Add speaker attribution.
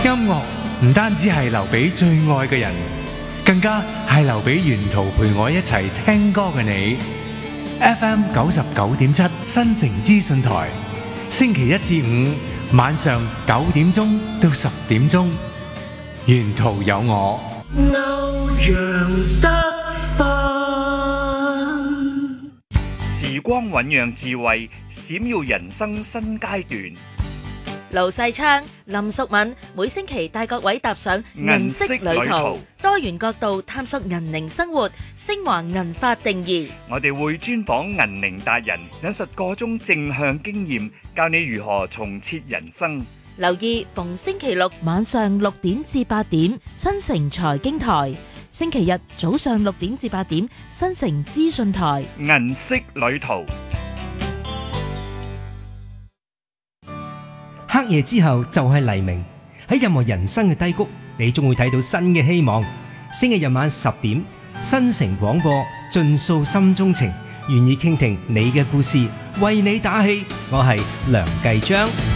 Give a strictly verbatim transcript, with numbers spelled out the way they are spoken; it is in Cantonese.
Speaker 1: 音樂唔單止係留俾最愛嘅人，更加係留俾沿途陪我一齊聽歌嘅你。F M 九十九點七新城資訊台，星期一至五晚上九點鐘到十點鐘，沿途有我。
Speaker 2: 歐陽德芬，
Speaker 3: 時光醞釀智慧，閃耀人生新階段。
Speaker 4: 盧世昌、林淑敏每星期帶各位踏上銀色旅
Speaker 3: 銀色旅
Speaker 4: 途
Speaker 3: 途，
Speaker 4: 多元角度探索銀齡生活，升華銀髮定義。
Speaker 3: 我哋會專訪銀齡達人，引述個中正向經驗，教你如何重設人生。
Speaker 4: 留意逢星期六晚上六點至八點，新城財經台；星期日早上六點至八點，新城資訊台。
Speaker 3: 銀色旅途。
Speaker 5: 黑夜之後就係黎明，喺任何人生嘅低谷，你終會睇到新嘅希望。星期日晚十點，新城廣播盡訴心中情，願意傾聽你嘅故事，為你打氣。我係梁繼章。